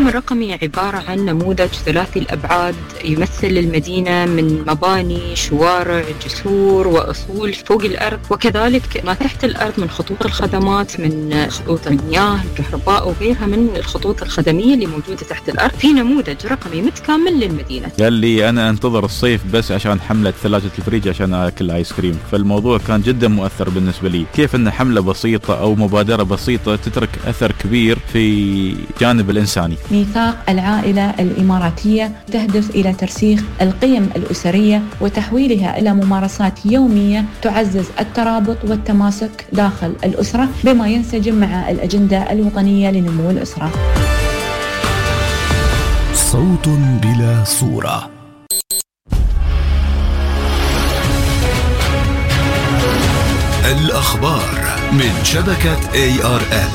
الهجوم الرقمي عبارة عن نموذج ثلاثي الأبعاد يمثل المدينة من مباني، شوارع، جسور وأصول فوق الأرض، وكذلك ما تحت الأرض من خطوط الخدمات، من خطوط المياه، الكهرباء وغيرها من الخطوط الخدمية اللي موجودة تحت الأرض، في نموذج رقمي متكامل للمدينة. قال لي أنا أنتظر الصيف بس عشان حملة ثلاجة الفريج عشان أكل آيس كريم، فالموضوع كان جدا مؤثر بالنسبة لي. كيف أن حملة بسيطة أو مبادرة بسيطة تترك أثر كبير في جانب الإنساني. ميثاق العائلة الإماراتية تهدف إلى ترسيخ القيم الأسرية وتحويلها إلى ممارسات يومية تعزز الترابط والتماسك داخل الأسرة بما ينسجم مع الأجندة الوطنية لنمو الأسرة. صوت بلا صورة. الأخبار من شبكة ARN.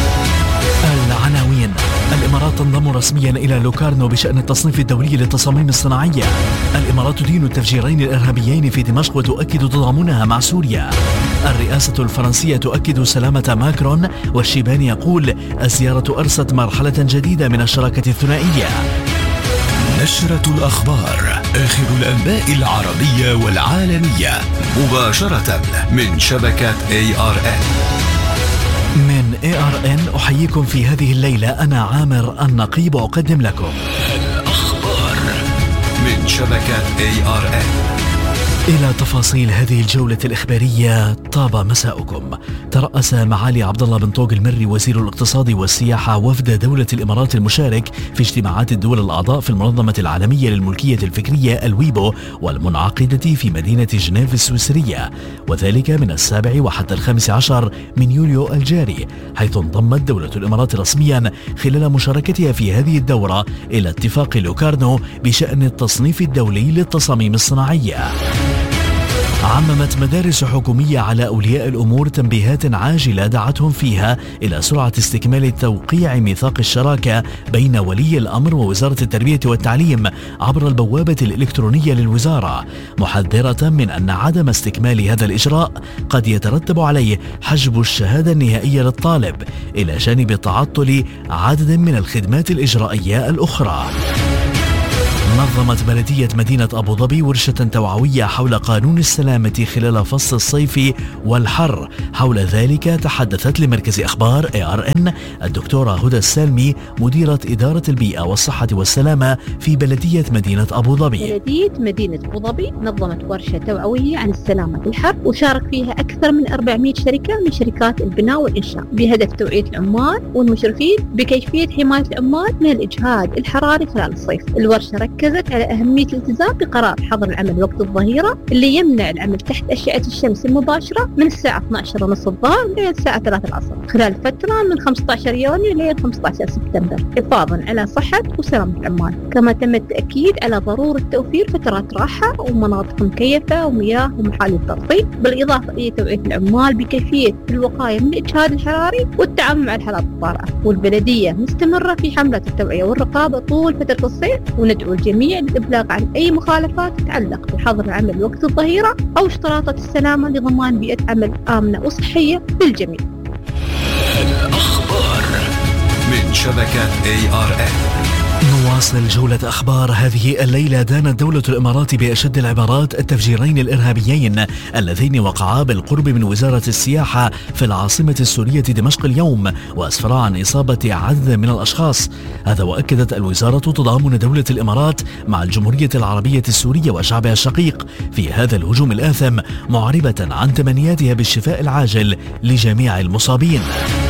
العناوين: الإمارات تنضم رسميا إلى لوكارنو بشأن التصنيف الدولي للتصاميم الصناعية. الإمارات تدين التفجيرين الإرهابيين في دمشق وتؤكد تضامنها مع سوريا. الرئاسة الفرنسية تؤكد سلامة ماكرون، والشيباني يقول الزيارة أرست مرحلة جديدة من الشراكة الثنائية. نشرة الأخبار، آخر الأنباء العربية والعالمية، مباشرة من شبكة ARN. من ARN أحييكم في هذه الليلة، أنا عامر النقيب أقدم لكم الأخبار من شبكة ARN. إلى تفاصيل هذه الجولة الإخبارية. طاب مساؤكم. ترأس معالي عبد الله بن طوق المري وزير الاقتصاد والسياحة وفد دولة الإمارات المشارك في اجتماعات الدول الأعضاء في المنظمة العالمية للملكية الفكرية الويبو والمنعقدة في مدينة جنيف السويسرية، وذلك من 7 وحتى 15 من يوليو الجاري، حيث انضمت دولة الإمارات رسميا خلال مشاركتها في هذه الدورة إلى اتفاق لوكارنو بشأن التصنيف الدولي للتصاميم الصناعية. عممت مدارس حكومية على أولياء الأمور تنبيهات عاجلة دعتهم فيها إلى سرعة استكمال توقيع ميثاق الشراكة بين ولي الأمر ووزارة التربية والتعليم عبر البوابة الإلكترونية للوزارة، محذرة من أن عدم استكمال هذا الإجراء قد يترتب عليه حجب الشهادة النهائية للطالب، إلى جانب تعطل عدد من الخدمات الإجرائية الأخرى. نظمت بلدية مدينة أبو ظبي ورشة توعوية حول قانون السلامة خلال فصل الصيف والحر. حول ذلك تحدثت لمركز أخبار ARN الدكتورة هدى السالمي مديرة إدارة البيئة والصحة والسلامة في بلدية مدينة أبو ظبي. بلدية مدينة أبو ظبي نظمت ورشة توعوية عن السلامة بالحر، وشارك فيها أكثر من 400 شركة من شركات البناء والإنشاء، بهدف توعية العمال والمشرفين بكيفية حماية العمال من الإجهاد الحراري خلال الصيف. الورشة ركزت على أهمية الالتزام بقرار حظر العمل وقت الظهيرة اللي يمنع العمل تحت أشعة الشمس المباشرة من الساعة 12:30 الظهر إلى الساعة 3 العصر خلال فترة من 15 يونيو إلى 15 سبتمبر، حفاظا على صحة وسلامة العمال. كما تم التأكيد على ضرورة توفير فترات راحة ومناطق مكيفة ومياه ومحاليل ترطيب، بالإضافة إلى توعية العمال بكيفية الوقاية من الإجهاد الحراري والتعامل مع الحالات الطارئة. والبلدية مستمرة في حملات التوعية والرقابة طول فترة الصيف، وندعو الجميع للإبلاغ عن أي مخالفات تتعلق بحظر العمل وقت الظهيرة أو اشتراطات السلامة لضمان بيئة عمل آمنة وصحية للجميع. الأخبار من شبكة ARN. نواصل جولة أخبار هذه الليلة. دانت دولة الإمارات بأشد العبارات التفجيرين الإرهابيين اللذين وقعا بالقرب من وزارة السياحة في العاصمة السورية دمشق اليوم، وأسفرا عن إصابة عدد من الأشخاص. هذا وأكدت الوزارة تضامن دولة الإمارات مع الجمهورية العربية السورية وشعبها الشقيق في هذا الهجوم الآثم، معربة عن تمنياتها بالشفاء العاجل لجميع المصابين.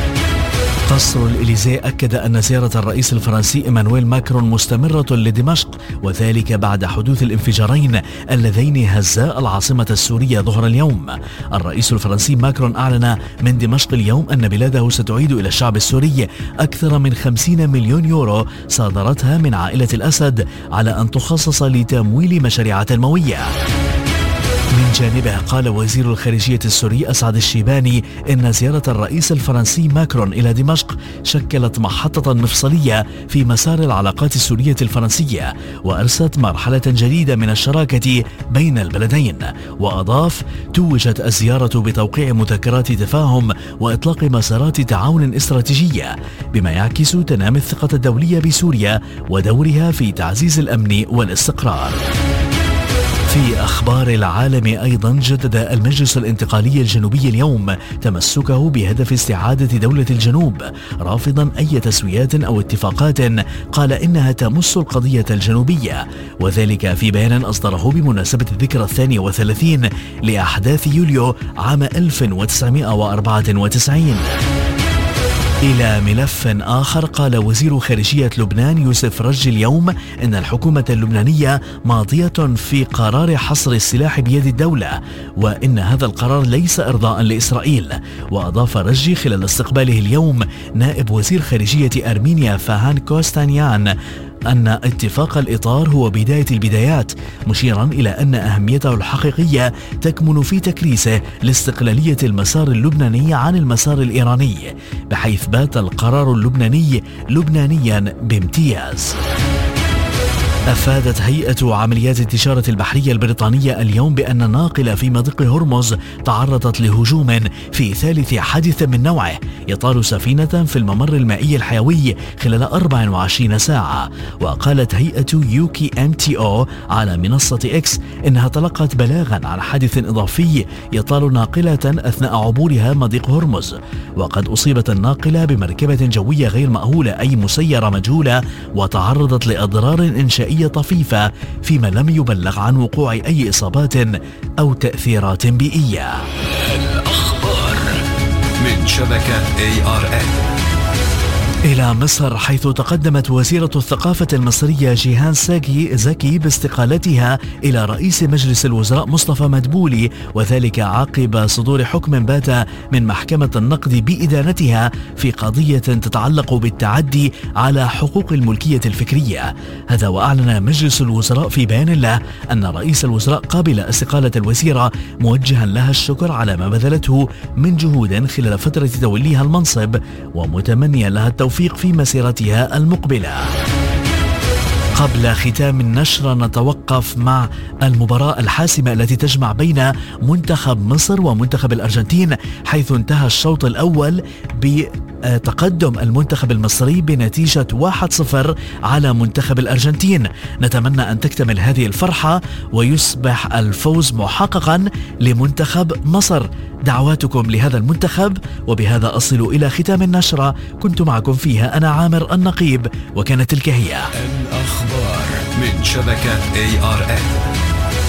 قصر الإليزيه أكد أن زيارة الرئيس الفرنسي إيمانويل ماكرون مستمرة لدمشق، وذلك بعد حدوث الانفجارين اللذين هزا العاصمة السورية ظهر اليوم. الرئيس الفرنسي ماكرون أعلن من دمشق اليوم أن بلاده ستعيد إلى الشعب السوري أكثر من 50 مليون يورو صادرتها من عائلة الأسد على أن تخصص لتمويل مشاريع تنموية. من من جانبه قال وزير الخارجية السوري أسعد الشيباني إن زيارة الرئيس الفرنسي ماكرون إلى دمشق شكلت محطة مفصلية في مسار العلاقات السورية الفرنسية، وأرست مرحلة جديدة من الشراكة بين البلدين. وأضاف: توجت الزيارة بتوقيع مذكرات تفاهم وإطلاق مسارات تعاون استراتيجية، بما يعكس تنامي الثقة الدولية بسوريا ودورها في تعزيز الأمن والاستقرار. في أخبار العالم أيضا جدد المجلس الانتقالي الجنوبي اليوم تمسكه بهدف استعادة دولة الجنوب، رافضا أي تسويات أو اتفاقات قال إنها تمس القضية الجنوبية، وذلك في بيان أصدره بمناسبة الذكرى 32 لأحداث يوليو عام 1994. إلى ملف آخر، قال وزير خارجية لبنان يوسف رج اليوم إن الحكومة اللبنانية ماضية في قرار حصر السلاح بيد الدولة، وإن هذا القرار ليس إرضاء لإسرائيل. وأضاف رج خلال استقباله اليوم نائب وزير خارجية أرمينيا فاهان كوستانيان أن اتفاق الإطار هو بداية البدايات، مشيرا إلى أن أهميته الحقيقية تكمن في تكريسه لاستقلالية المسار اللبناني عن المسار الإيراني، بحيث بات القرار اللبناني لبنانيا بامتياز. أفادت هيئة عمليات التجارة البحرية البريطانية اليوم بأن ناقلة في مضيق هرمز تعرضت لهجوم في ثالث حادث من نوعه يطال سفينة في الممر المائي الحيوي خلال 24 ساعة. وقالت هيئة UKMTO على منصة إكس إنها تلقت بلاغا عن حادث إضافي يطال ناقلة أثناء عبورها مضيق هرمز، وقد أصيبت الناقلة بمركبة جوية غير مأهولة أي مسيرة مجهولة، وتعرضت لأضرار إنشائية طفيفة، فيما لم يبلغ عن وقوع أي إصابات أو تأثيرات بيئية. الأخبار من شبكة ARN. إلى مصر، حيث تقدمت وزيرة الثقافة المصرية جيهان زكي باستقالتها إلى رئيس مجلس الوزراء مصطفى مدبولي، وذلك عقب صدور حكم بات من محكمة النقد بإدانتها في قضية تتعلق بالتعدي على حقوق الملكية الفكرية. هذا وأعلن مجلس الوزراء في بيان له أن رئيس الوزراء قبل استقالة الوزيرة، موجها لها الشكر على ما بذلته من جهود خلال فترة توليها المنصب، ومتمنيا لها التوفيق في مسيرتها المقبلة. قبل ختام النشرة نتوقف مع المباراة الحاسمة التي تجمع بين منتخب مصر ومنتخب الأرجنتين، حيث انتهى الشوط الأول بتقدم المنتخب المصري بنتيجة 1-0 على منتخب الأرجنتين. نتمنى أن تكتمل هذه الفرحة ويصبح الفوز محققا لمنتخب مصر. دعواتكم لهذا المنتخب. وبهذا أصل إلى ختام النشرة، كنت معكم فيها أنا عامر النقيب، وكانت تلك هي الأخبار من شبكة ARN.